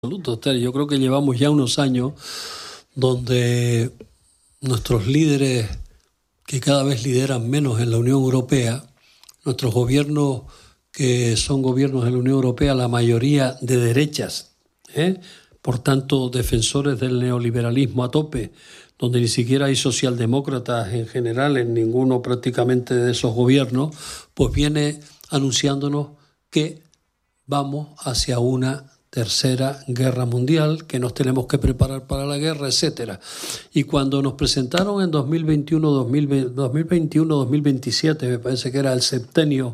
Absoluto, Esther. Yo creo que llevamos ya unos años donde nuestros líderes, que cada vez lideran menos en la Unión Europea, nuestros gobiernos, que son gobiernos de la Unión Europea, la mayoría de derechas, por tanto defensores del neoliberalismo a tope, donde ni siquiera hay socialdemócratas en general en ninguno prácticamente de esos gobiernos, pues viene anunciándonos que vamos hacia una tercera guerra mundial, que nos tenemos que preparar para la guerra, etcétera. Y cuando nos presentaron en 2021-2027, me parece que era el septenio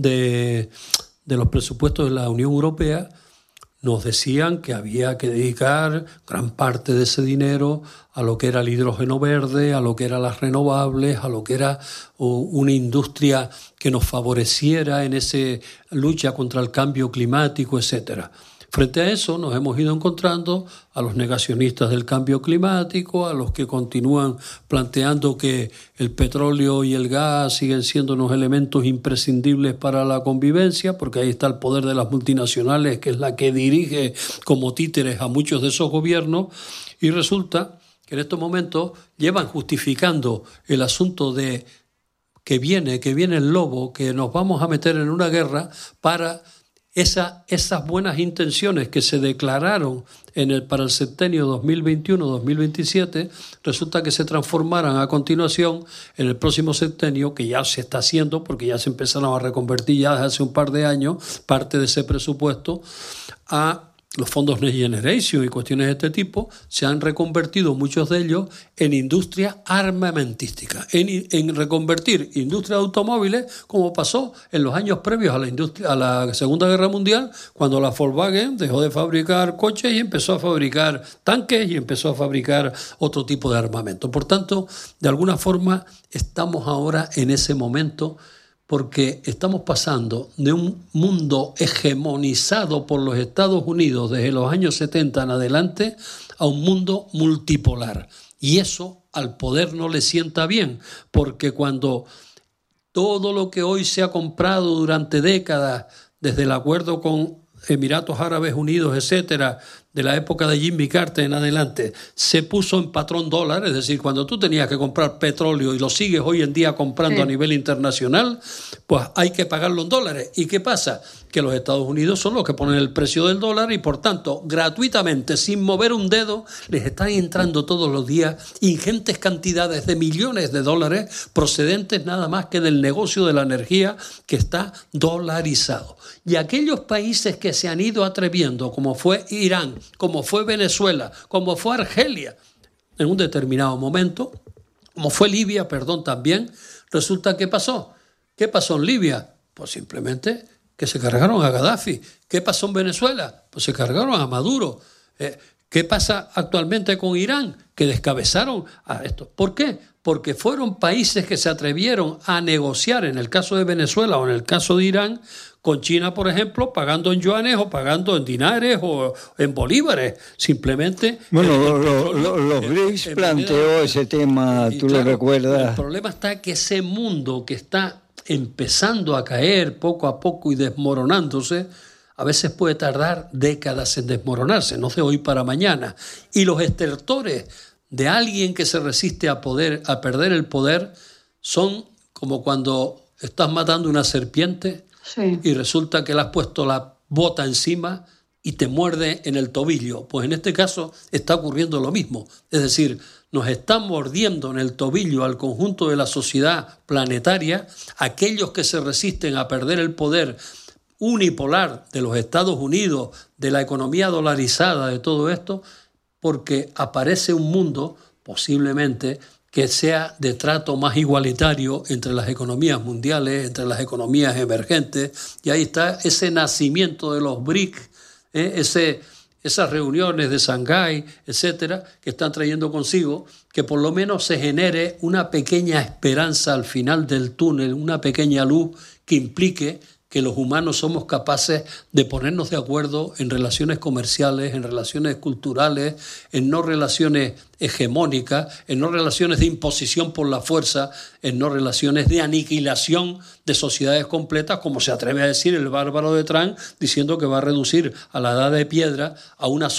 de los presupuestos de la Unión Europea, nos decían que había que dedicar gran parte de ese dinero a lo que era el hidrógeno verde, a lo que eran las renovables, a lo que era una industria que nos favoreciera en esa lucha contra el cambio climático, etcétera. Frente a eso nos hemos ido encontrando a los negacionistas del cambio climático, a los que continúan planteando que el petróleo y el gas siguen siendo unos elementos imprescindibles para la convivencia, porque ahí está el poder de las multinacionales, que es la que dirige como títeres a muchos de esos gobiernos, y resulta que en estos momentos llevan justificando el asunto de que viene el lobo, que nos vamos a meter en una guerra para esas buenas intenciones que se declararon para el septenio 2021-2027, resulta que se transformaran a continuación en el próximo septenio, que ya se está haciendo, porque ya se empezaron a reconvertir ya desde hace un par de años parte de ese presupuesto a los fondos Next Generation y cuestiones de este tipo. Se han reconvertido muchos de ellos en industria armamentística, en reconvertir industria de automóviles, como pasó en los años previos a la Segunda Guerra Mundial, cuando la Volkswagen dejó de fabricar coches y empezó a fabricar tanques y empezó a fabricar otro tipo de armamento. Por tanto, de alguna forma estamos ahora en ese momento, porque estamos pasando de un mundo hegemonizado por los Estados Unidos desde los años 70 en adelante a un mundo multipolar. Y eso al poder no le sienta bien, porque cuando todo lo que hoy se ha comprado durante décadas, desde el acuerdo con Emiratos Árabes Unidos, etcétera, de la época de Jimmy Carter en adelante, se puso en patrón dólar, es decir, cuando tú tenías que comprar petróleo y lo sigues hoy en día comprando a nivel internacional, pues hay que pagarlo en dólares. ¿Y qué pasa? Que los Estados Unidos son los que ponen el precio del dólar y, por tanto, gratuitamente, sin mover un dedo, les están entrando todos los días ingentes cantidades de millones de dólares procedentes nada más que del negocio de la energía, que está dolarizado. Y aquellos países que se han ido atreviendo, como fue Irán, como fue Venezuela, como fue Argelia, en un determinado momento, como fue Libia, también, resulta que pasó. ¿Qué pasó en Libia? Pues simplemente que se cargaron a Gaddafi. ¿Qué pasó en Venezuela? Pues se cargaron a Maduro. ¿Qué pasa actualmente con Irán? Que descabezaron a esto. ¿Por qué? Porque fueron países que se atrevieron a negociar, en el caso de Venezuela o en el caso de Irán, con China, por ejemplo, pagando en yuanes o pagando en dinares o en bolívares. Simplemente... Bueno, los BRICS planteó ese tema, tú lo recuerdas. El problema está que ese mundo que está empezando a caer poco a poco y desmoronándose, a veces puede tardar décadas en desmoronarse, no de hoy para mañana. Y los estertores de alguien que se resiste a perder el poder son como cuando estás matando una serpiente y resulta que le has puesto la bota encima y te muerde en el tobillo. Pues en este caso está ocurriendo lo mismo. Es decir, nos están mordiendo en el tobillo al conjunto de la sociedad planetaria aquellos que se resisten a perder el poder unipolar de los Estados Unidos, de la economía dolarizada, de todo esto, porque aparece un mundo, posiblemente, que sea de trato más igualitario entre las economías mundiales, entre las economías emergentes, y ahí está ese nacimiento de los BRICS, esas reuniones de Shanghái, etcétera, que están trayendo consigo que por lo menos se genere una pequeña esperanza al final del túnel, una pequeña luz que implique que los humanos somos capaces de ponernos de acuerdo en relaciones comerciales, en relaciones culturales, en no relaciones hegemónicas, en no relaciones de imposición por la fuerza, en no relaciones de aniquilación de sociedades completas, como se atreve a decir el bárbaro de Trump, diciendo que va a reducir a la edad de piedra a una